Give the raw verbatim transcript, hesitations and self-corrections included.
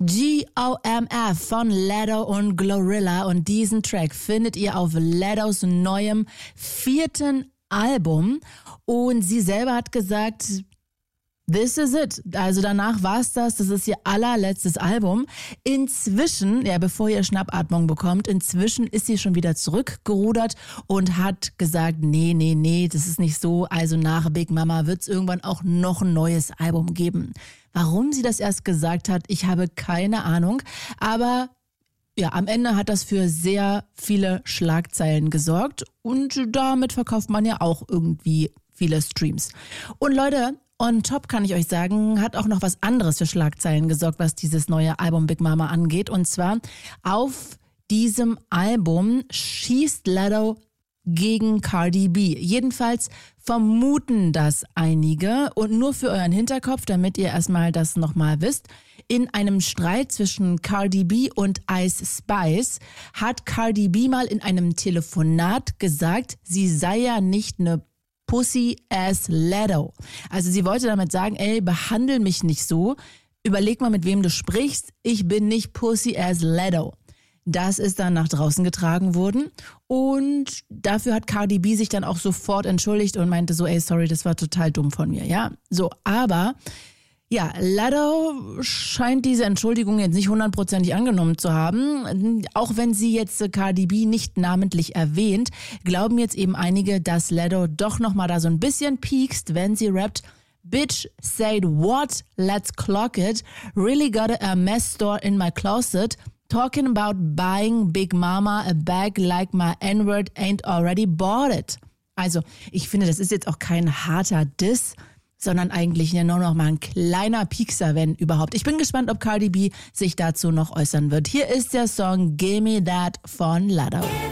G O M F von Latto und Glorilla und diesen Track findet ihr auf Lattos neuem vierten Album und sie selber hat gesagt, this is it. Also danach war es das. Das ist ihr allerletztes Album. Inzwischen, ja, bevor ihr Schnappatmung bekommt, inzwischen ist sie schon wieder zurückgerudert und hat gesagt, nee, nee, nee, das ist nicht so. Also nach Big Mama wird es irgendwann auch noch ein neues Album geben. Warum sie das erst gesagt hat, ich habe keine Ahnung. Aber ja, am Ende hat das für sehr viele Schlagzeilen gesorgt und damit verkauft man ja auch irgendwie viele Streams. Und Leute, on top kann ich euch sagen, hat auch noch was anderes für Schlagzeilen gesorgt, was dieses neue Album Big Mama angeht. Und zwar auf diesem Album schießt Latto gegen Cardi B. Jedenfalls vermuten das einige. Und nur für euren Hinterkopf, damit ihr erstmal das nochmal wisst. In einem Streit zwischen Cardi B und Ice Spice hat Cardi B mal in einem Telefonat gesagt, sie sei ja nicht eine Pussy as Latto. Also sie wollte damit sagen, ey, behandel mich nicht so. Überleg mal, mit wem du sprichst. Ich bin nicht Pussy as Latto. Das ist dann nach draußen getragen worden. Und dafür hat Cardi B sich dann auch sofort entschuldigt und meinte so, ey, sorry, das war total dumm von mir. Ja, so, aber ja, Latto scheint diese Entschuldigung jetzt nicht hundertprozentig angenommen zu haben. Auch wenn sie jetzt Cardi B nicht namentlich erwähnt, glauben jetzt eben einige, dass Latto doch nochmal da so ein bisschen piekst, wenn sie rappt, Bitch said what? Let's clock it. Really got a mess store in my closet. Talking about buying Big Mama a bag like my N-word ain't already bought it. Also, ich finde, das ist jetzt auch kein harter Diss, sondern eigentlich nur noch mal ein kleiner Piekser, wenn überhaupt. Ich bin gespannt, ob Cardi B sich dazu noch äußern wird. Hier ist der Song Gimme That von Latto.